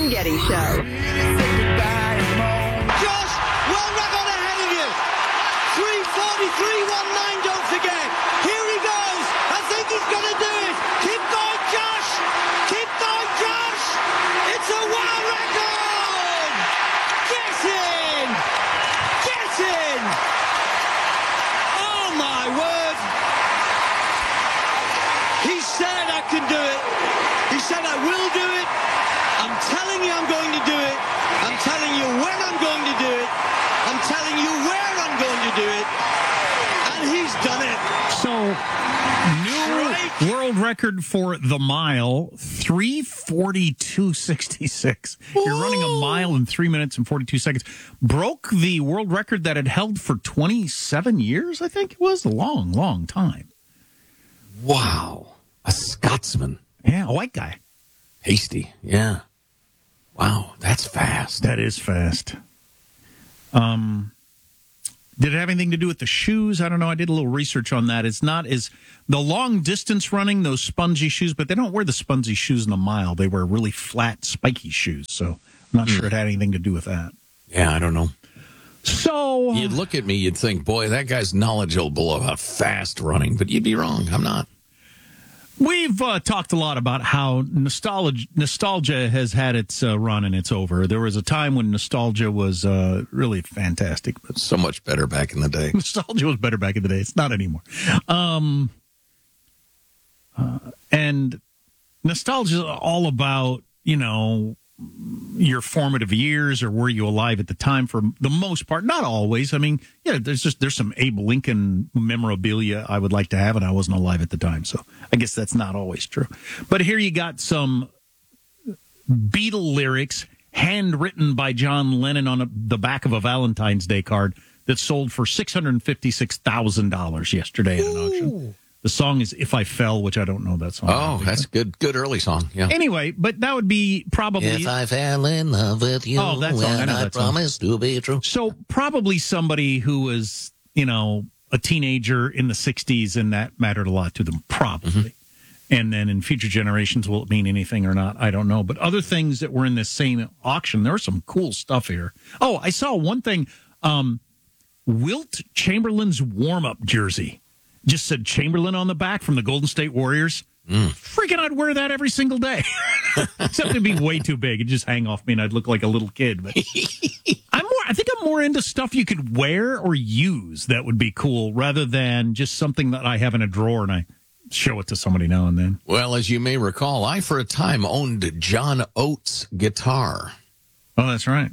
Tom Getty Show. Josh, well record ahead of you. 3:43.19, don't forget. Here he goes. I think he's going to do it. Keep going, Josh. Keep going, Josh. It's a world record. Get in. Get in. Oh, my word. He said I can do it. He said I will do it. I'm telling you I'm going to do it. I'm telling you when I'm going to do it. I'm telling you where I'm going to do it. And he's done it. So, new world record for the mile, 3:42.66. You're running a mile in 3 minutes and 42 seconds. Broke the world record that it held for 27 years, I think it was. A long, long time. Wow. A Scotsman. Yeah, a white guy. Hasty. Yeah. Wow, that's fast. That is fast. Did it have anything to do with the shoes? I don't know. I did a little research on that. It's not as the long distance running, those spongy shoes, but they don't wear the spongy shoes in a mile. They wear really flat, spiky shoes. So I'm not sure it had anything to do with that. Yeah, I don't know. So You'd look at me, you'd think, boy, that guy's knowledgeable about fast running, but you'd be wrong. I'm not. we've talked a lot about how nostalgia has had its run and it's over. There was a time when nostalgia was really fantastic. But So much better back in the day. nostalgia was better back in the day. It's not anymore. And nostalgia is all about, you know, your formative years or were you alive at the time for the most part. Not always. I mean, yeah, there's some Abe Lincoln memorabilia I would like to have, and I wasn't alive at the time. So I guess that's not always true. But here you got some Beatle lyrics handwritten by John Lennon on the back of a Valentine's Day card that sold for $656,000 yesterday at an auction. The song is If I Fell, which I don't know that song. Oh, that's good early song. Yeah. Anyway, but that would be probably... If I fell in love with you, Oh, that song. I and know I that song. promised to be true. So probably somebody who was, you know, a teenager in the 60s, and that mattered a lot to them, probably. And then in future generations, will it mean anything or not? I don't know. But other things that were in this same auction, there was some cool stuff here. Oh, I saw one thing. Wilt Chamberlain's warm-up jersey. Just said Chamberlain on the back from the Golden State Warriors. Freaking, I'd wear that every single day. Except it'd be way too big. It'd just hang off me and I'd look like a little kid. But I think I'm more into stuff you could wear or use that would be cool rather than just something that I have in a drawer and I show it to somebody now and then. Well, as you may recall, I for a time owned John Oates guitar. Oh, that's right.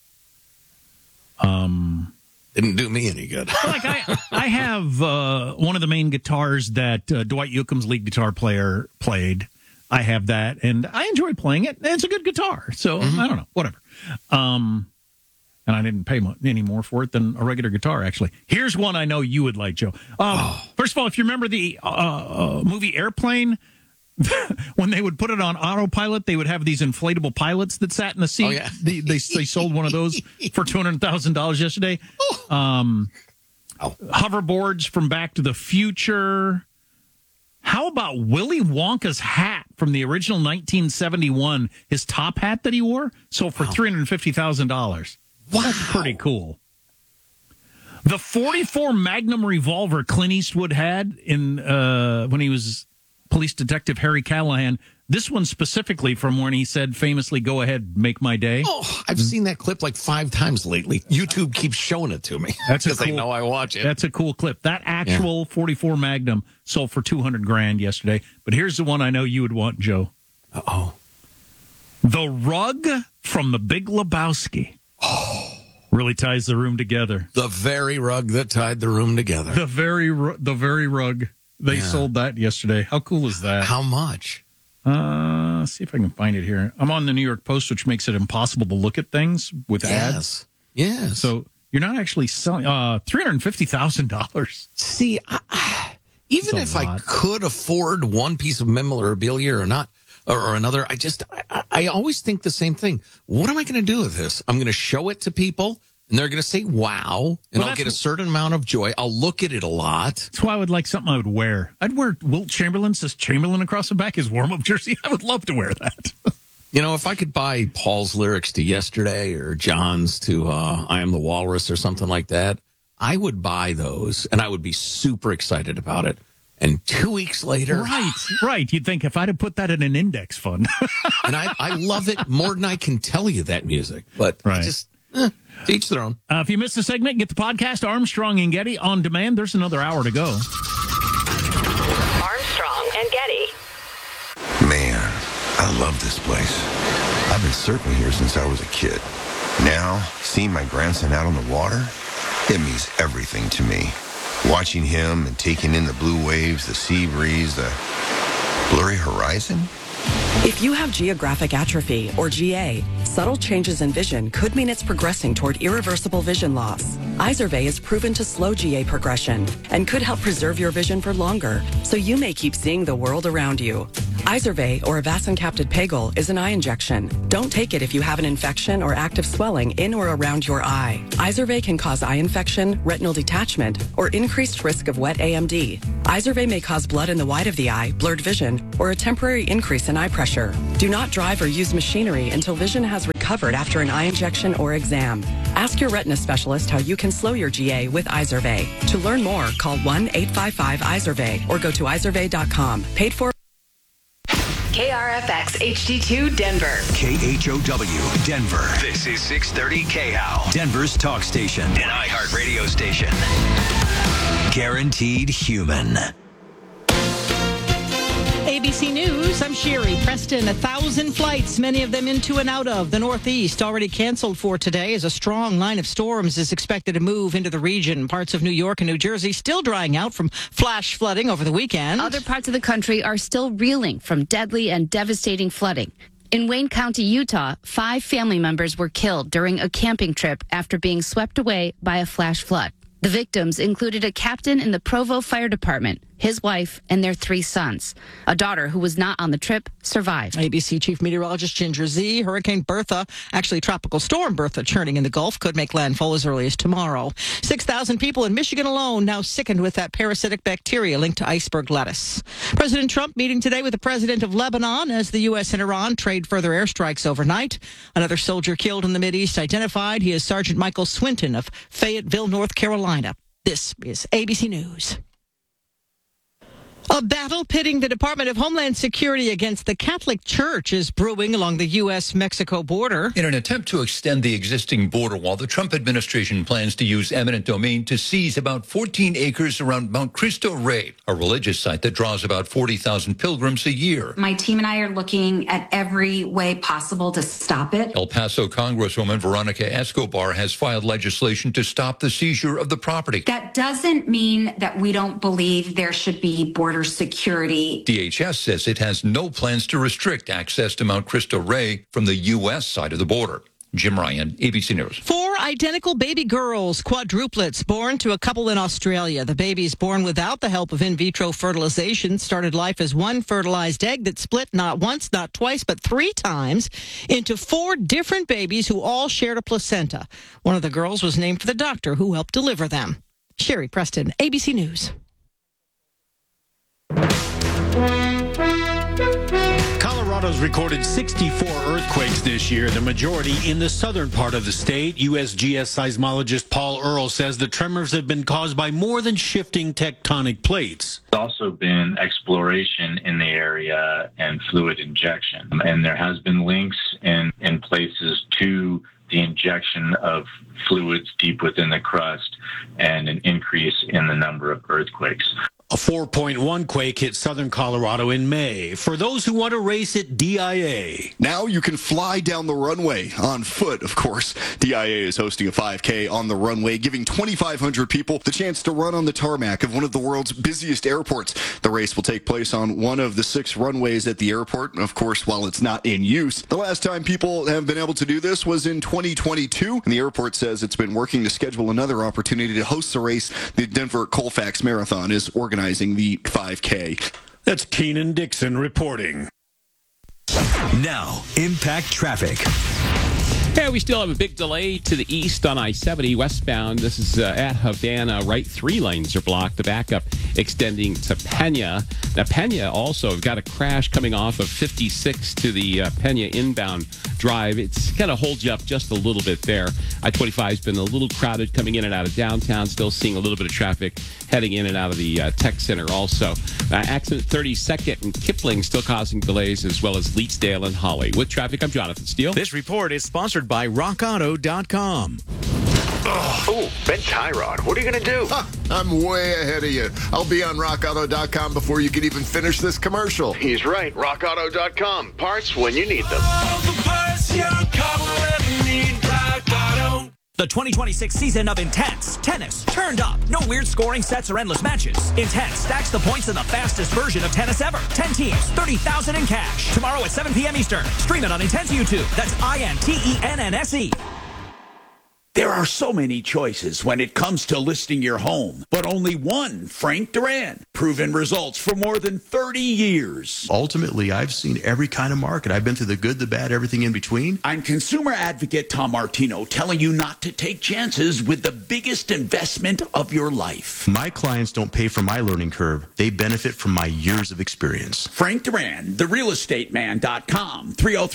Didn't do me any good. Like I have one of the main guitars that Dwight Yoakam's lead guitar player played. I have that, and I enjoy playing it. It's a good guitar, so I don't know, whatever. And I didn't pay any more for it than a regular guitar, actually. Here's one I know you would like, Joe. First of all, if you remember the movie Airplane, when they would put it on autopilot, they would have these inflatable pilots that sat in the seat. Oh, yeah. They sold one of those for $200,000 yesterday. Hoverboards from Back to the Future. How about Willy Wonka's hat from the original 1971? His top hat that he wore sold for $350,000. Wow. That's pretty cool. The .44 Magnum revolver Clint Eastwood had in when he was police detective Harry Callahan. This one specifically from when he said famously, "Go ahead, make my day." Oh, I've seen that clip like 5 times lately. YouTube keeps showing it to me because they know I watch it. That's a cool clip. That actual .44 Magnum sold for $200,000 yesterday. But here's the one I know you would want, Joe. Uh-oh. The rug from The Big Lebowski. Really ties the room together. The very rug that tied the room together. The very rug. They sold that yesterday. How cool is that? How much? See if I can find it here. I'm on the New York Post, which makes it impossible to look at things with ads. Yes. So you're not actually selling $350,000. See, even if I could afford one piece of memorabilia or not, or another, I always think the same thing. What am I going to do with this? I'm going to show it to people, and they're going to say, wow, and I'll get a certain amount of joy. I'll look at it a lot. That's why I would like something I would wear. I'd wear Wilt Chamberlain, says Chamberlain across the back, his warm-up jersey. I would love to wear that. if I could buy Paul's lyrics to Yesterday or John's to I Am the Walrus or something like that, I would buy those and I would be super excited about it. And 2 weeks later... Right. You'd think if I'd have put that in an index fund. And I love it more than I can tell you, that music. But right. just... to each their own. If you missed the segment, get the podcast Armstrong and Getty on demand. There's another hour to go. Armstrong and Getty. Man, I love this place. I've been surfing here since I was a kid. Now, seeing my grandson out on the water, it means everything to me. Watching him and taking in the blue waves, the sea breeze, the blurry horizon. If you have geographic atrophy, or GA, subtle changes in vision could mean it's progressing toward irreversible vision loss. Izervay is proven to slow GA progression and could help preserve your vision for longer, so you may keep seeing the world around you. Izervay, or avacincaptad pegol, is an eye injection. Don't take it if you have an infection or active swelling in or around your eye. Izervay can cause eye infection, retinal detachment, or increased risk of wet AMD. Izervay may cause blood in the white of the eye, blurred vision, or a temporary increase in eye pressure. Do not drive or use machinery until vision has recovered after an eye injection or exam. Ask your retina specialist how you can slow your GA with Izervay. To learn more, call 1-855-IZERVAY or go to izervay.com. Paid for. KRFX HD2 Denver. KHOW Denver. This is 630 KHOW, Denver's talk station, an iHeart radio station. Guaranteed human. ABC News, I'm Sherry Preston. 1,000 flights, many of them into and out of the Northeast, already canceled for today as a strong line of storms is expected to move into the region. Parts of New York and New Jersey still drying out from flash flooding over the weekend. Other parts of the country are still reeling from deadly and devastating flooding. In Wayne County, Utah, 5 family members were killed during a camping trip after being swept away by a flash flood. The victims included a captain in the Provo Fire Department, his wife, and their 3 sons. A daughter who was not on the trip survived. ABC Chief Meteorologist Ginger Z. Hurricane Bertha, actually Tropical Storm Bertha, churning in the Gulf, could make landfall as early as tomorrow. 6,000 people in Michigan alone now sickened with that parasitic bacteria linked to iceberg lettuce. President Trump meeting today with the president of Lebanon as the U.S. and Iran trade further airstrikes overnight. Another soldier killed in the Mideast identified. He is Sergeant Michael Swinton of Fayetteville, North Carolina. This is ABC News. A battle pitting the Department of Homeland Security against the Catholic Church is brewing along the U.S.-Mexico border. In an attempt to extend the existing border wall, the Trump administration plans to use eminent domain to seize about 14 acres around Mount Cristo Rey, a religious site that draws about 40,000 pilgrims a year. My team and I are looking at every way possible to stop it. El Paso Congresswoman Veronica Escobar has filed legislation to stop the seizure of the property. That doesn't mean that we don't believe there should be border security. DHS says it has no plans to restrict access to Mount Cristo Rey from the U.S. side of the border. Jim Ryan, ABC News. 4 identical baby girls, quadruplets, born to a couple in Australia. The babies born without the help of in vitro fertilization started life as one fertilized egg that split not once, not twice, but 3 times into 4 different babies who all shared a placenta. One of the girls was named for the doctor who helped deliver them. Sherry Preston, ABC News. Colorado's recorded 64 earthquakes this year, the majority in the southern part of the state. USGS seismologist Paul Earle says the tremors have been caused by more than shifting tectonic plates. There's also been exploration in the area and fluid injection. And there has been links in places to the injection of fluids deep within the crust and an increase in the number of earthquakes. A 4.1 quake hit southern Colorado in May. For those who want to race at DIA. Now you can fly down the runway on foot, of course. DIA is hosting a 5K on the runway, giving 2,500 people the chance to run on the tarmac of one of the world's busiest airports. The race will take place on one of the 6 runways at the airport, of course, while it's not in use. The last time people have been able to do this was in 2022, and the airport says it's been working to schedule another opportunity to host the race. The Denver Colfax Marathon is organizing the 5K. That's Keenan Dixon reporting. Now, Impact Traffic. Yeah, we still have a big delay to the east on I-70 westbound. This is at Havana. Right 3 lanes are blocked. The backup extending to Pena. Now, Pena also got a crash coming off of 56 to the Pena inbound drive. It's kind of holds you up just a little bit there. I-25 has been a little crowded coming in and out of downtown. Still seeing a little bit of traffic heading in and out of the tech center also. Accident 32nd and Kipling still causing delays, as well as Leetsdale and Holly. With traffic, I'm Jonathan Steele. This report is sponsored by RockAuto.com. Oh, Ben Tyrod, what are you going to do? I'm way ahead of you. I'll be on RockAuto.com before you can even finish this commercial. He's right. RockAuto.com. Parts when you need them. The 2026 season of Intense Tennis turned up. No weird scoring sets or endless matches. Intense stacks the points in the fastest version of tennis ever. 10 teams, 30,000 in cash. Tomorrow at 7 p.m. Eastern. Stream it on Intense YouTube. That's INTENNSE. There are so many choices when it comes to listing your home, but only one, Frank Duran. Proven results for more than 30 years. Ultimately, I've seen every kind of market. I've been through the good, the bad, everything in between. I'm consumer advocate Tom Martino, telling you not to take chances with the biggest investment of your life. My clients don't pay for my learning curve. They benefit from my years of experience. Frank Duran, therealestateman.com,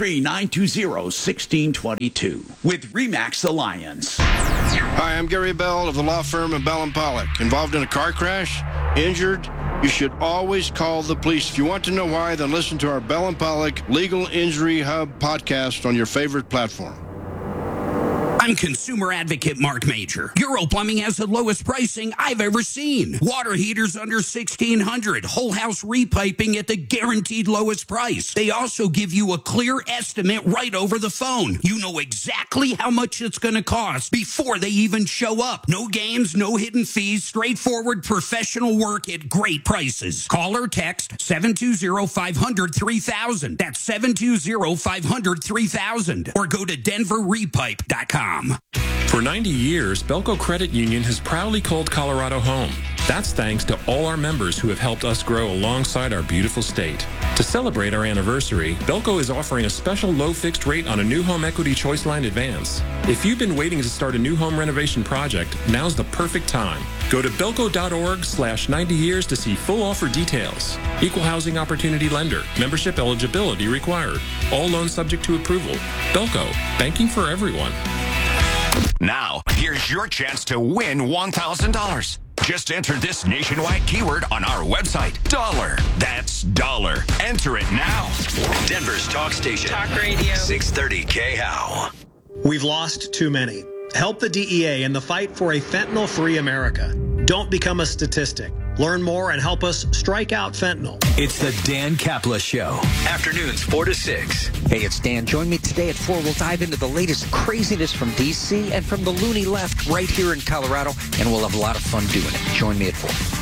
303-920-1622, with RE/MAX Alliance. Hi, I'm Gary Bell of the law firm of Bell & Pollock. Involved in a car crash? Injured? You should always call the police. If you want to know why, then listen to our Bell & Pollock Legal Injury Hub podcast on your favorite platform. I'm consumer advocate Mark Major. Euro Plumbing has the lowest pricing I've ever seen. Water heaters under $1,600. Whole house repiping at the guaranteed lowest price. They also give you a clear estimate right over the phone. You know exactly how much it's going to cost before they even show up. No games, no hidden fees, straightforward professional work at great prices. Call or text 720-500-3000. That's 720-500-3000. Or go to denverrepipe.com. For 90 years, Belco Credit Union has proudly called Colorado home. That's thanks to all our members who have helped us grow alongside our beautiful state. To celebrate our anniversary, Belco is offering a special low fixed rate on a new home equity choice line advance. If you've been waiting to start a new home renovation project, now's the perfect time. Go to belco.org/90 years to see full offer details. Equal housing opportunity lender. Membership eligibility required. All loans subject to approval. Belco. Banking for everyone. Now, here's your chance to win $1,000. Just enter this nationwide keyword on our website, dollar. That's dollar. Enter it now. Denver's talk station. Talk radio. 630 KHOW. We've lost too many. Help the DEA in the fight for a fentanyl-free America. Don't become a statistic. Learn more and help us strike out fentanyl. It's the Dan Kapla Show. Afternoons 4 to 6. Hey, it's Dan. Join me today at 4. We'll dive into the latest craziness from D.C. and from the loony left right here in Colorado, and we'll have a lot of fun doing it. Join me at 4.